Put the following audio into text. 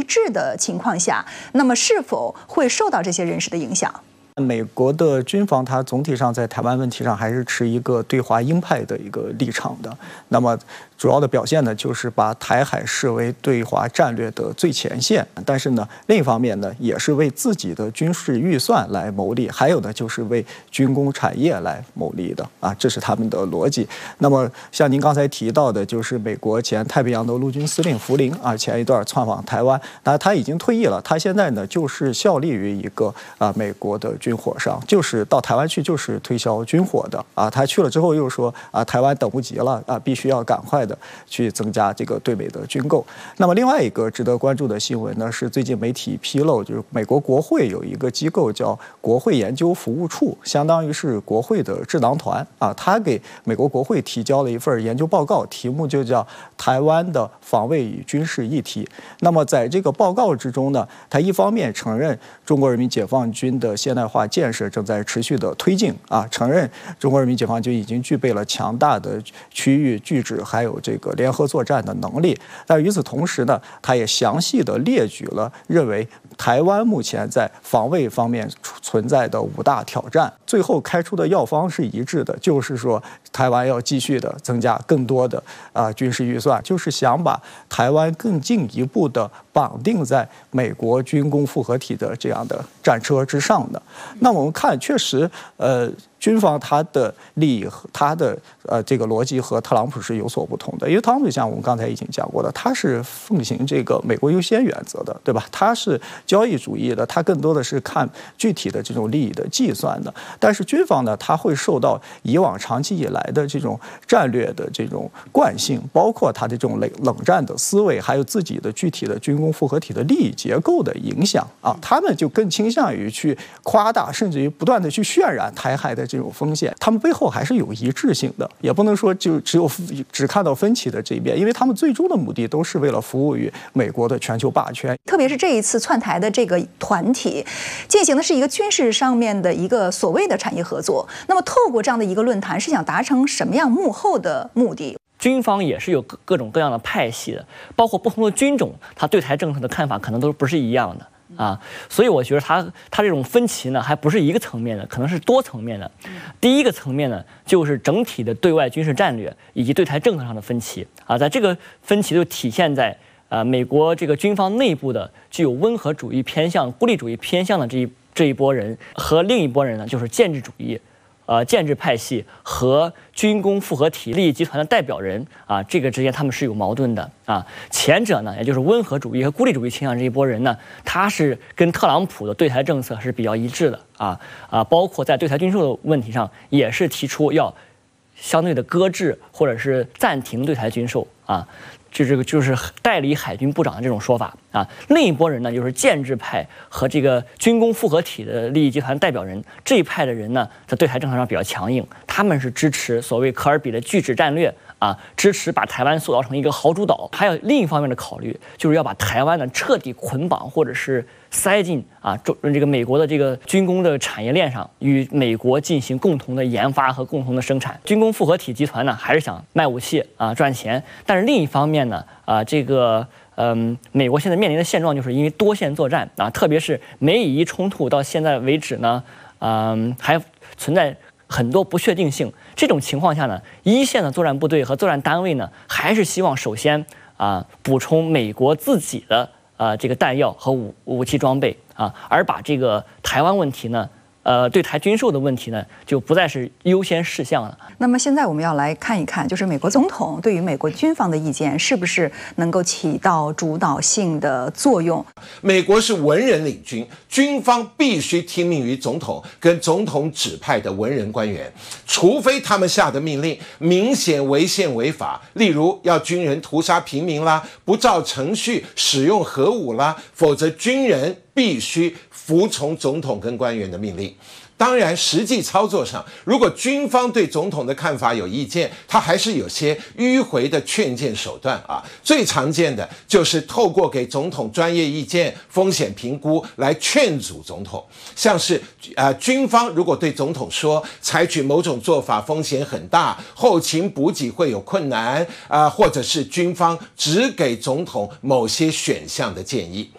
致的情况下，那么是否会受到这些人士的影响？ 美国的军方，它总体上在台湾问题上还是持一个对华鹰派的一个立场的。那么主要的表现呢，就是把台海视为对华战略的最前线。但是呢，另一方面呢，也是为自己的军事预算来谋利，还有呢，就是为军工产业来谋利的啊，这是他们的逻辑。那么像您刚才提到的，就是美国前太平洋的陆军司令福林啊，前一段窜访台湾，那他已经退役了，他现在呢就是效力于一个美国的军火商，就是到台湾去就是推销军火的啊。他去了之后又说台湾等不及了啊，必须要赶快的去增加这个对美的军购。那么另外一个值得关注的新闻呢，是最近媒体披露，就是美国国会有一个机构叫国会研究服务处，相当于是国会的智囊团啊，他给美国国会提交了一份研究报告，题目就叫台湾的防卫与军事议题。那么在这个报告之中呢，他一方面承认中国人民解放军的现代化建设正在持续的推进啊，承认中国人民解放军已经具备了强大的区域拒止还有这个联合作战的能力。但与此同时呢，他也详细的列举了认为台湾目前在防卫方面存在的5大挑战，最后开出的药方是一致的，就是说台湾要继续的增加更多的军事预算，就是想把台湾更进一步的绑定在美国军工复合体的这样的战车之上的。那我们看，确实，军方他的利益和他的这个逻辑和特朗普是有所不同的，因为特朗普像我们刚才已经讲过的，他是奉行这个美国优先原则的，对吧？他是交易主义的，他更多的是看具体的这种利益的计算的。但是军方呢，他会受到以往长期以来的这种战略的这种惯性，包括他的这种冷战的思维，还有自己的具体的军工复合体的利益结构的影响啊，他们就更倾向于去夸大，甚至于不断的去渲染台海的这种风险，他们背后还是有一致性的，也不能说就只看到分歧的这一边，因为他们最终的目的都是为了服务于美国的全球霸权。 特别是这一次窜台的这个团体进行的是一个军事上面的一个所谓的产业合作，那么透过这样的一个论坛是想达成什么样幕后的目的？ 军方也是有各种各样的派系的，包括不同的军种，他对台政策的看法可能都不是一样的。所以我觉得他这种分歧呢，还不是一个层面的，可能是多层面的。第一个层面呢，就是整体的对外军事战略以及对台政策上的分歧啊，在这个分歧就体现在美国这个军方内部的具有温和主义偏向、孤立主义偏向的这一波人和另一波人呢，就是建制主义。建制派系和军工复合体利益集团的代表人啊，这个之间他们是有矛盾的啊。前者呢，也就是温和主义和孤立主义倾向这一波人呢，他是跟特朗普的对台政策是比较一致的包括在对台军售的问题上，也是提出要相对的搁置或者是暂停对台军售啊。就是代理海军部长的这种说法啊。另一拨人呢，就是建制派和这个军工复合体的利益集团代表人，这一派的人呢，在对台政策上比较强硬，他们是支持所谓科尔比的拒止战略啊，支持把台湾塑造成一个豪主岛。还有另一方面的考虑，就是要把台湾呢彻底捆绑或者是塞进这个美国的这个军工的产业链上，与美国进行共同的研发和共同的生产。军工复合体集团呢，还是想卖武器赚钱，但是另一方面呢，美国现在面临的现状就是因为多线作战特别是美以伊冲突到现在为止呢，还存在很多不确定性。这种情况下呢，一线的作战部队和作战单位呢，还是希望首先补充美国自己的这个弹药和武器装备而把这个台湾问题呢，对台军售的问题呢，就不再是优先事项了。 那么现在我们要来看一看，就是美国总统对于美国军方的意见是不是能够起到主导性的作用？ 美国是文人领军，军方必须听命于总统跟总统指派的文人官员，除非他们下的命令明显违宪违法，例如要军人屠杀平民啦，不照程序使用核武啦，否则军人必须服从总统跟官员的命令。当然，实际操作上，如果军方对总统的看法有意见，他还是有些迂回的劝谏手段最常见的就是透过给总统专业意见、风险评估来劝阻总统。像是军方如果对总统说采取某种做法风险很大，后勤补给会有困难或者是军方只给总统某些选项的建议。